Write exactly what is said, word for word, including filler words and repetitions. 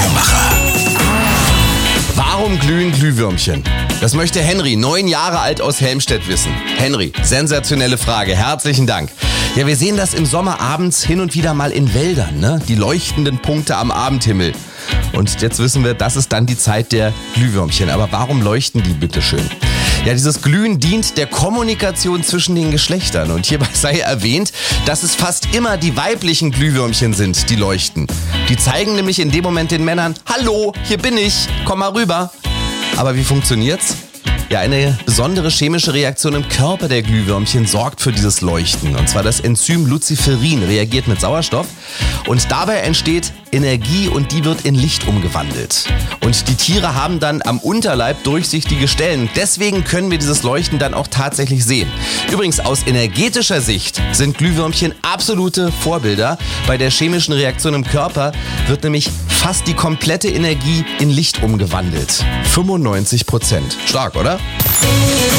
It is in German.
Aufwacher. Warum glühen Glühwürmchen? Das möchte Henry, neun Jahre alt aus Helmstedt, wissen. Henry, sensationelle Frage. Herzlichen Dank. Ja, wir sehen das im Sommer abends hin und wieder mal in Wäldern, ne? Die leuchtenden Punkte am Abendhimmel. Und jetzt wissen wir, das ist dann die Zeit der Glühwürmchen. Aber warum leuchten die bitteschön? Ja, dieses Glühen dient der Kommunikation zwischen den Geschlechtern. Und hierbei sei erwähnt, dass es fast immer die weiblichen Glühwürmchen sind, die leuchten. Die zeigen nämlich in dem Moment den Männern: Hallo, hier bin ich, komm mal rüber. Aber wie funktioniert's? Ja, eine besondere chemische Reaktion im Körper der Glühwürmchen sorgt für dieses Leuchten. Und zwar das Enzym Luciferin reagiert mit Sauerstoff und dabei entsteht Energie und die wird in Licht umgewandelt. Und die Tiere haben dann am Unterleib durchsichtige Stellen. Deswegen können wir dieses Leuchten dann auch tatsächlich sehen. Übrigens, aus energetischer Sicht sind Glühwürmchen absolute Vorbilder. Bei der chemischen Reaktion im Körper wird nämlich fast die komplette Energie in Licht umgewandelt. fünfundneunzig Prozent. Stark, oder?